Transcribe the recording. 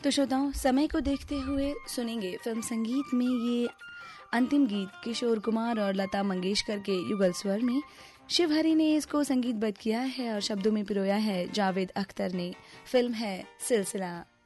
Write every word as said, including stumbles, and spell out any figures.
तो श्रोताओं, समय को देखते हुए सुनेंगे फिल्म संगीत में ये अंतिम गीत किशोर कुमार और लता मंगेशकर के युगल स्वर में। शिव हरी ने इसको संगीतबद्ध किया है और शब्दों में पिरोया है जावेद अख्तर ने। फिल्म है सिलसिला।